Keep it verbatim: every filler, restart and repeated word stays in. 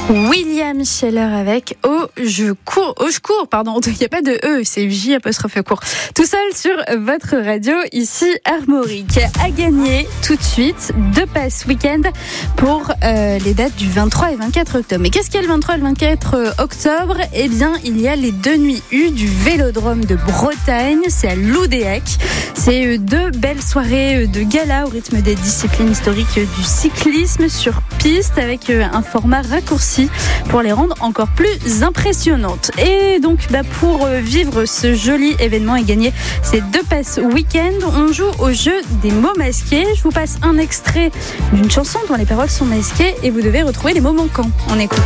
William Scheller avec Oh je cours, oh je cours, pardon, il n'y a pas de E, c'est J apostrophe court. Tout seul sur votre radio, ici Armorique. À gagner tout de suite deux passes week-end pour euh, les dates du vingt-trois et vingt-quatre octobre. Mais qu'est-ce qu'il y a le vingt-trois et le vingt-quatre octobre ? Eh bien, il y a les deux nuits U du Vélodrome de Bretagne, c'est à Loudéac. C'est deux belles soirées de gala au rythme des disciplines historiques du cyclisme sur piste avec un format raccourci pour les rendre encore plus impressionnantes. Et donc bah, pour vivre ce joli événement et gagner ces deux passes week-end, on joue au jeu des mots masqués. Je vous passe un extrait d'une chanson dont les paroles sont masquées et vous devez retrouver les mots manquants. On écoute.